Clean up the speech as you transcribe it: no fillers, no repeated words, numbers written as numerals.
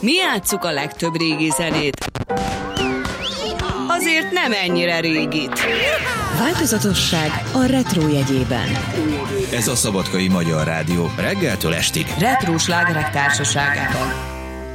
Mi játsszuk a legtöbb régi zenét. Azért nem ennyire régit. Változatosság a retro jegyében. Ez a Szabadkai Magyar Rádió reggeltől estig Retro slágerek társaságában.